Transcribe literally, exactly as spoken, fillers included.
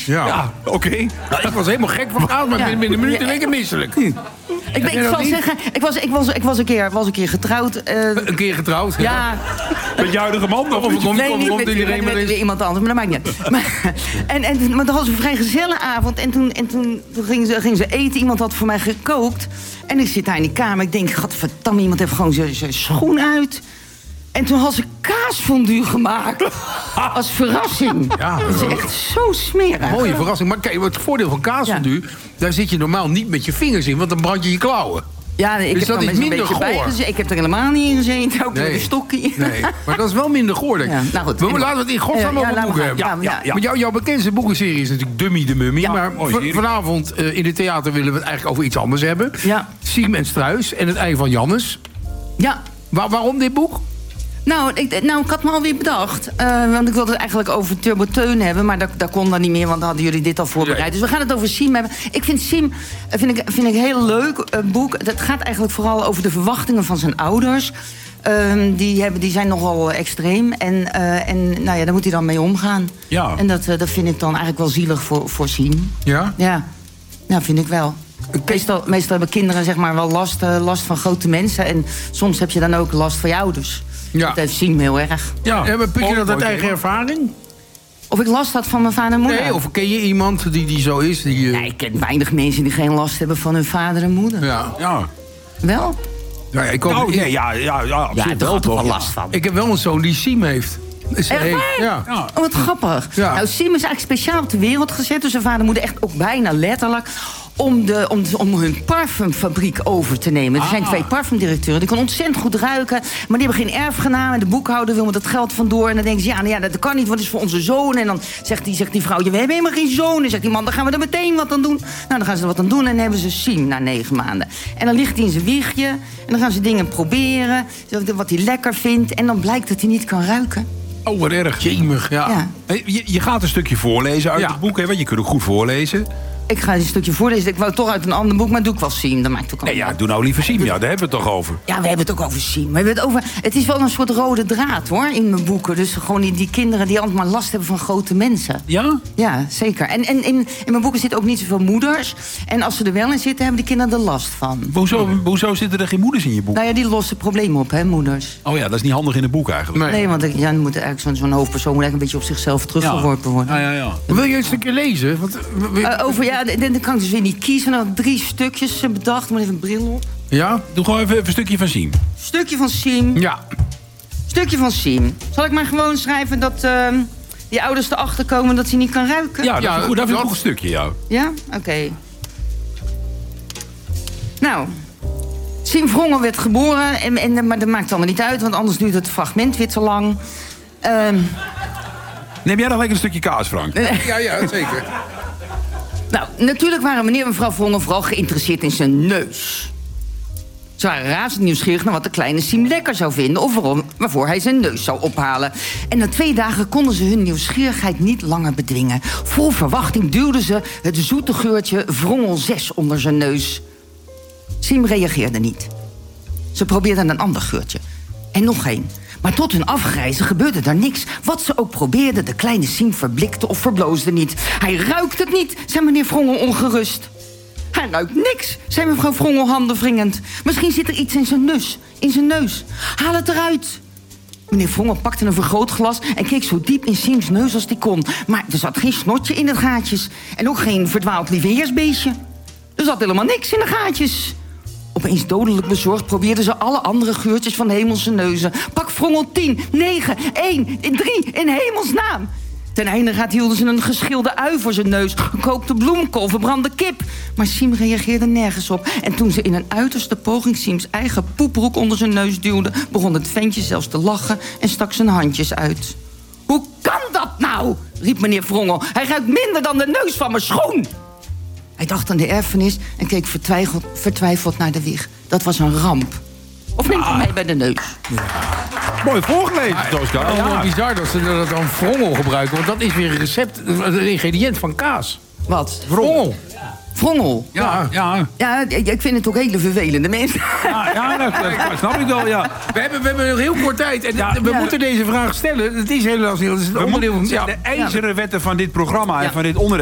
Ja, Ja, oké. Okay. Nou, ik was helemaal gek van kaas, maar Ja. binnen een minuut en ik misselijk. Ik, ben, ik dat zal niet? zeggen, ik was, ik was, ik was, een, keer, was een keer getrouwd. eh, Een keer getrouwd. ja, Met je huidige man? Of Of komt, nee, komt, niet komt met, iedereen met, maar met eens. weer iemand anders, maar dat maakt niet uit. Maar, en, en, maar dat was een vrij gezellige avond. En toen, en toen, toen gingen, ze, gingen ze eten. Iemand had voor mij gekookt. En ik zit daar in die kamer. Ik denk, godverdamme, iemand heeft gewoon zijn zijn schoen uit. En toen had ze kaasfondue gemaakt. Als verrassing. Ja. Dat is echt zo smerig. Mooie verrassing. Maar kijk, het voordeel van kaasfondue, daar zit je normaal niet met je vingers in, want dan brand je je klauwen. Ja, nee, ik Dus heb dat er is best een minder beetje bij goor. gezeten. Ik heb er helemaal niet in gezeten. Ook met een stokje. Nee, maar dat is wel minder goor, denk ik. Ja, nou goed. Maar laten we het in godsnaam Ja, ja, over laat boeken maar hebben. gaan. Ja, ja, ja. Maar jou, jouw bekendste boekenserie is natuurlijk Dummy de Mummy. Ja, maar mooie v- serie. vanavond uh, in het theater willen we het eigenlijk over iets anders hebben. Ja. Siem en Struis en het ei van Jannes. Ja. Waar, waarom dit boek? Nou ik, nou, ik had me alweer bedacht. Uh, want ik wilde het eigenlijk over Turbo Teun hebben. Maar dat, dat kon dan niet meer, want dan hadden jullie dit al voorbereid. Nee. Dus we gaan het over Siem hebben. Ik vind Siem uh, vind ik, vind ik een heel leuk uh, boek. Het gaat eigenlijk vooral over de verwachtingen van zijn ouders. Um, die, hebben, die zijn nogal extreem. En, uh, en nou ja, daar moet hij dan mee omgaan. Ja. En dat, uh, dat vind ik dan eigenlijk wel zielig voor, voor Siem. Ja? Ja, ja, vind ik wel. Meestal, meestal hebben kinderen zeg maar wel last, uh, last van grote mensen. En soms heb je dan ook last van je ouders. Ja. Dat heeft Siem heel erg. Ja, Ja, maar put je Mooi, dat uit mooi eigen ervaring? Of ik last had van mijn vader en moeder? Nee, of ken je iemand die, die zo is? Die, uh, Ja, ik ken weinig mensen die geen last hebben van hun vader en moeder. ja. Ja. Wel? Nou ja, ik, hoop- Nou, ik- nee, ja, ja, ja, Ja, absoluut daar wel had ik toch. wel ja. last van. ik heb wel een zoon die Siem heeft. Dus Echt hij- waar? ja. Ja. Oh, wat grappig. Ja. Nou, Siem is eigenlijk speciaal op de wereld gezet. Dus zijn vader en moeder echt ook bijna letterlijk... om, de, om, om hun parfumfabriek over te nemen. Er zijn Ah. twee parfumdirecteuren. Die kunnen ontzettend goed ruiken. Maar die hebben geen erfgenaam. En de boekhouder wil met dat geld vandoor. En dan denken ze, ja, nou ja, dat kan niet, want het is voor onze zoon. En dan zegt die, zegt die vrouw, ja, we hebben helemaal geen zoon. En zegt die man, dan gaan we er meteen wat aan doen. Nou, dan gaan ze er wat aan doen en dan hebben ze Siem na negen maanden. En dan ligt hij in zijn wiegje. En dan gaan ze dingen proberen. Wat hij lekker vindt. En dan blijkt dat hij niet kan ruiken. Oh, wat erg. Jemig, ja. Ja. Hey, Je, je gaat een stukje voorlezen uit Ja. het boek, hè? Want je kunt ook goed voorlezen. Ik ga een stukje voorlezen. Ik wou toch uit een ander boek, maar doe ik wel Siem. Dat maakt ook al. Nee, ja, doe nou liever Siem. Ja, daar hebben we het toch over. Ja, we hebben het ook over Siem. We hebben het, over... het is wel een soort rode draad, hoor, in mijn boeken. Dus gewoon die, die kinderen die altijd maar last hebben van grote mensen. Ja? Ja, zeker. En, en in, in mijn boeken zitten ook niet zoveel moeders. En als ze er wel in zitten, hebben de kinderen er last van. Hoezo, hoezo zitten er geen moeders in je boek? Nou ja, die lossen problemen op, hè, moeders. Oh ja, dat is niet handig in een boek eigenlijk. Nee. Nee, want ik- ja, dan moet eigenlijk zo'n zo'n hoofdpersoon moet eigenlijk een beetje op zichzelf teruggeworpen worden. Ja, ja, ja. Wil je een stukje lezen? Want, we- we- Uh, over, ja, dan dan kan ik dus weer niet kiezen. Dan drie stukjes eh, bedacht. Ik moet even een bril op. ja? Doe gewoon even, even een stukje van Siem. Stukje van Siem. Ja. Stukje van Siem. Zal ik maar gewoon schrijven dat uh, die ouders erachter komen dat hij niet kan ruiken? Ja, dat Ja, is een goed, dat is een dat- goed stukje, ja. Ja? Oké. Nou, Siem Vrongel werd geboren, en, en, maar dat maakt allemaal niet uit, want anders duurt het fragment weer te lang. Ehm, Neem jij dan lekker een stukje kaas, Frank? Ja, ja, zeker. nou, natuurlijk waren meneer en mevrouw Vrongel vooral geïnteresseerd in zijn neus. Ze waren razend nieuwsgierig naar wat de kleine Siem lekker zou vinden... of waarom, waarvoor hij zijn neus zou ophalen. En na twee dagen konden ze hun nieuwsgierigheid niet langer bedwingen. Vol verwachting duwden ze het zoete geurtje Vrongel zes onder zijn neus. Siem reageerde niet. Ze probeerden een ander geurtje. En nog één. Maar tot hun afgrijzen gebeurde er niks. Wat ze ook probeerden, de kleine Siem verblikte of verbloosde niet. Hij ruikt het niet, zei meneer Vrongel ongerust. Hij ruikt niks, zei mevrouw Vrongel handenwringend. Misschien zit er iets in zijn neus, in zijn neus. Haal het eruit. Meneer Vrongel pakte een vergrootglas en keek zo diep in Siems neus als hij kon. Maar er zat geen snotje in de gaatjes. En ook geen verdwaald lieveheersbeestje. Er zat helemaal niks in de gaatjes. Opeens dodelijk bezorgd probeerden ze alle andere geurtjes van hemelse neuzen. Pak Vrongel tien, negen, één, drie, in hemelsnaam. Ten einde gaat hielden ze een geschilde ui voor zijn neus. Gekookte bloemkool, verbrande kip. Maar Siem reageerde nergens op. En toen ze in een uiterste poging Siems eigen poeproek onder zijn neus duwde... begon het ventje zelfs te lachen en stak zijn handjes uit. Hoe kan dat nou? Riep meneer Vrongel. Hij ruikt minder dan de neus van mijn schoen. Hij dacht aan de erfenis en keek vertwijfeld, vertwijfeld naar de wieg. Dat was een ramp. Of neemt hij mij bij de neus? Mooi voorgelezen, Tosca. Ja, wel Ja. bizar dat ze dat dan vrongel gebruiken. Want dat is weer een recept, een ingrediënt van kaas. Wat? Vrongel. Vrongel? Ja, ja. Ja, ik ik vind het ook hele vervelende mensen. Ja, ja, dat, dat snap ik wel, ja. We hebben, we hebben nog heel kort tijd. En Ja. we Ja. moeten deze vraag stellen. Het is helaas heel... Het is een We onderdeel van... moeten Ja. de ijzeren wetten van dit programma en Ja. van dit onderwerp...